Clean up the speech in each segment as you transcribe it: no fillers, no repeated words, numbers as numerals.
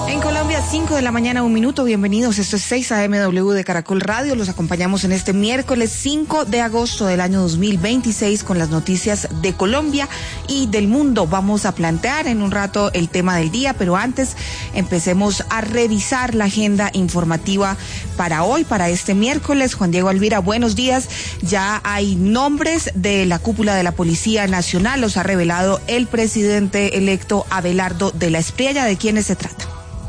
En Colombia, 5 de la mañana, 1 minuto. Bienvenidos. Esto es 6 AMW de Caracol Radio. Los acompañamos en este miércoles 5 de agosto del año 2026 con las noticias de Colombia y del mundo. Vamos a plantear en un rato el tema del día, pero antes empecemos a revisar la agenda informativa para hoy, para este miércoles. Juan Diego Alvira, buenos días. Ya hay nombres de la cúpula de la Policía Nacional. Los ha revelado el presidente electo Abelardo de la Espriella. ¿De quiénes se trata?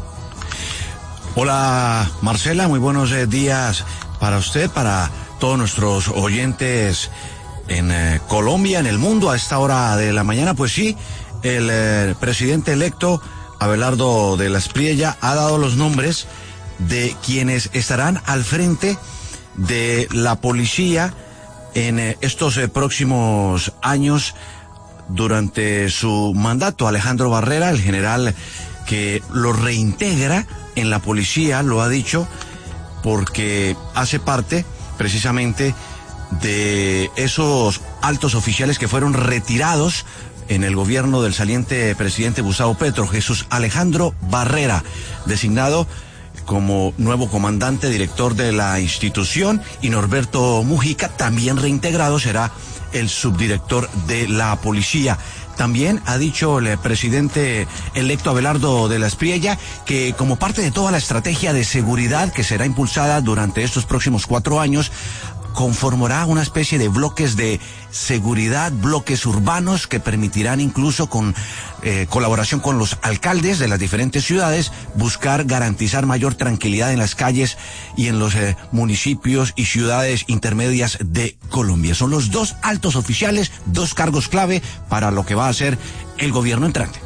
Hola Marcela, muy buenos días para usted, para todos nuestros oyentes en Colombia, en el mundo a esta hora de la mañana. Pues sí, el presidente electo Abelardo de la Espriella ha dado los nombres de quienes estarán al frente de la policía en estos próximos años durante su mandato. Alejandro Barrera, el general que lo reintegra en la policía, lo ha dicho porque hace parte precisamente de esos altos oficiales que fueron retirados en el gobierno del saliente presidente Gustavo Petro. Jesús Alejandro Barrera, designado como nuevo comandante director de la institución, y Norberto Mujica, también reintegrado, será el subdirector de la policía. También ha dicho el presidente electo Abelardo de la Espriella que como parte de toda la estrategia de seguridad que será impulsada durante estos próximos 4 años, conformará una especie de bloques de seguridad, bloques urbanos que permitirán incluso con colaboración con los alcaldes de las diferentes ciudades buscar garantizar mayor tranquilidad en las calles y en los municipios y ciudades intermedias de Colombia. Son los 2 altos oficiales, 2 cargos clave para lo que va a ser el gobierno entrante.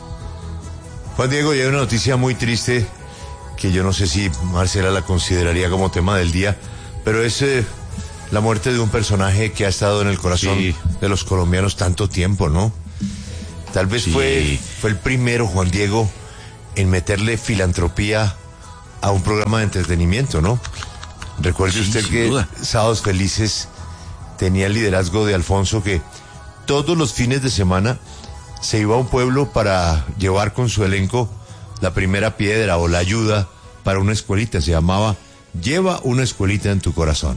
Juan Diego, y hay una noticia muy triste que yo no sé si Marcela la consideraría como tema del día, pero es la muerte de un personaje que ha estado en el corazón de los colombianos tanto tiempo, ¿no? Tal vez fue el primero, Juan Diego, en meterle filantropía a un programa de entretenimiento, ¿no? Recuerde usted que duda. Sábados Felices tenía el liderazgo de Alfonso, que todos los fines de semana se iba a un pueblo para llevar con su elenco la primera piedra o la ayuda para una escuelita. Se llamaba Lleva una escuelita en tu corazón.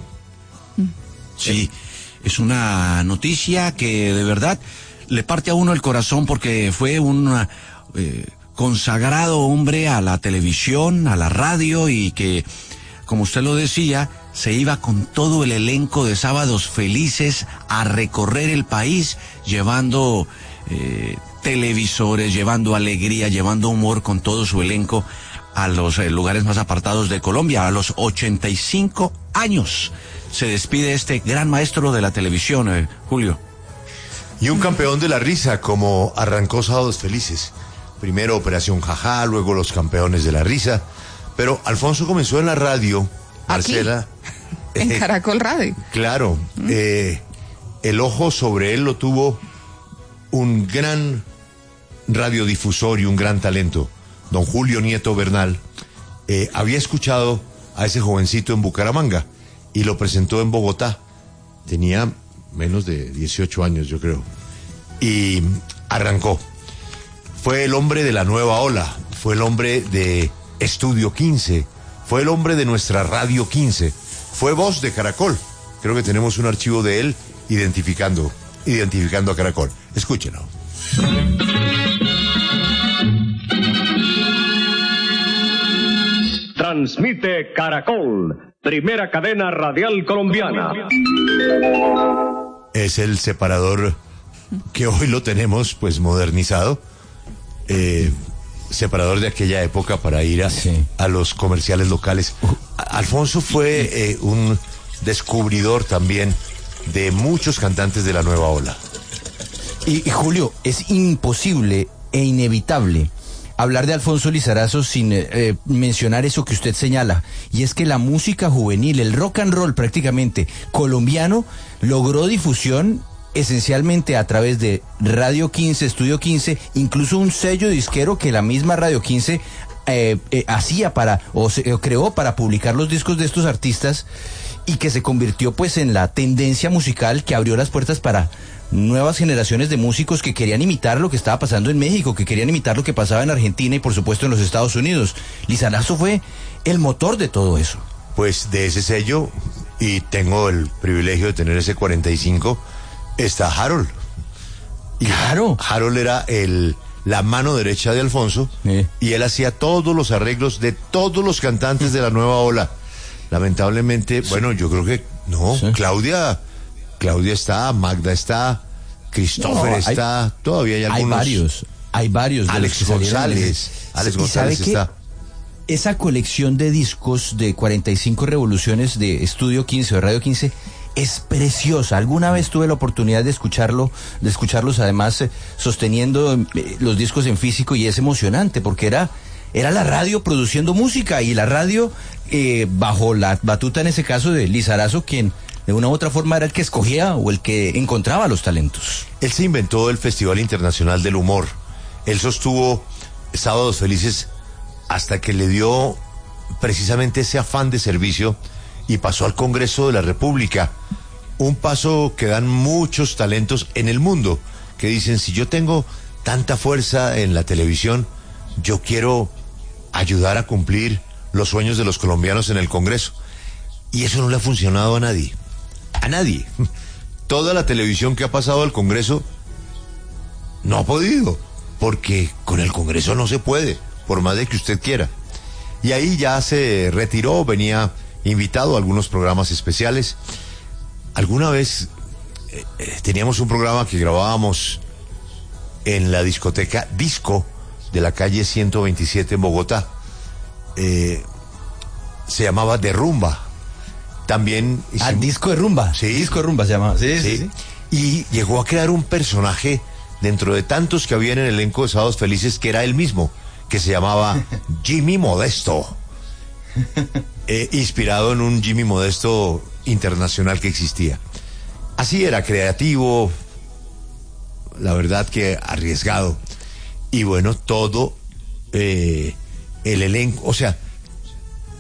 Sí, es una noticia que de verdad le parte a uno el corazón, porque fue un consagrado hombre a la televisión, a la radio, y que, como usted lo decía, se iba con todo el elenco de Sábados Felices a recorrer el país, llevando televisores, llevando alegría, llevando humor con todo su elenco a los lugares más apartados de Colombia. A los 85 años se despide este gran maestro de la televisión, Julio. Y un campeón de la risa, como arrancó Sábados Felices. Primero Operación Jajá, luego Los Campeones de la Risa. Pero Alfonso comenzó en la radio, Marcela. Aquí, en Caracol Radio. Claro. El ojo sobre él lo tuvo un gran radiodifusor y un gran talento, don Julio Nieto Bernal. Había escuchado a ese jovencito en Bucaramanga y lo presentó en Bogotá. Tenía menos de 18 años, yo creo. Y arrancó. Fue el hombre de la nueva ola, fue el hombre de Estudio 15, fue el hombre de nuestra Radio 15, fue voz de Caracol. Creo que tenemos un archivo de él identificando a Caracol. Escúchenlo. Transmite Caracol, primera cadena radial colombiana. Es el separador que hoy lo tenemos pues modernizado, separador de aquella época para ir a los comerciales locales. Alfonso fue un descubridor también de muchos cantantes de la nueva ola. Y Julio, es imposible e inevitable hablar de Alfonso Lizarazo sin mencionar eso que usted señala, y es que la música juvenil, el rock and roll prácticamente colombiano, logró difusión esencialmente a través de Radio 15, Estudio 15, incluso un sello disquero que la misma Radio 15 hacía creó para publicar los discos de estos artistas, y que se convirtió pues en la tendencia musical que abrió las puertas para nuevas generaciones de músicos que querían imitar lo que estaba pasando en México, que querían imitar lo que pasaba en Argentina y por supuesto en los Estados Unidos. Lizarazo fue el motor de todo eso. Pues de ese sello, y tengo el privilegio de tener ese 45, está Harold. Y Claro. Harold era la mano derecha de Alfonso, y él hacía todos los arreglos de todos los cantantes de la nueva ola. Lamentablemente, bueno, yo creo que no, Sí. Claudia está, Magda está, Christopher está, todavía hay algunos. Hay varios. Alex González, Alex ¿Y González sabe qué? está. Esa colección de discos de 45 revoluciones de Estudio 15 o de Radio 15 es preciosa. Alguna vez tuve la oportunidad de escucharlos además sosteniendo los discos en físico, y es emocionante porque era la radio produciendo música, y la radio bajo la batuta en ese caso de Lizarazo, quien de una u otra forma era el que escogía o el que encontraba los talentos. Él se inventó el Festival Internacional del Humor. Él sostuvo Sábados Felices hasta que le dio precisamente ese afán de servicio y pasó al Congreso de la República. Un paso que dan muchos talentos en el mundo, que dicen, si yo tengo tanta fuerza en la televisión, yo quiero ayudar a cumplir los sueños de los colombianos en el Congreso. Y eso no le ha funcionado a nadie. A nadie. Toda la televisión que ha pasado al Congreso no ha podido, porque con el Congreso no se puede, por más de que usted quiera. Y ahí ya se retiró, venía invitado a algunos programas especiales. Alguna vez teníamos un programa que grabábamos en la discoteca Disco de la calle 127 en Bogotá. Se llamaba De Rumba. También Disco de Rumba. Sí. Disco de Rumba se llamaba. Sí. Y llegó a crear un personaje dentro de tantos que había en el elenco de Sábados Felices, que era él mismo, que se llamaba Jimmy Modesto. Inspirado en un Jimmy Modesto internacional que existía. Así era, creativo, la verdad que arriesgado. Y bueno, todo el elenco, o sea,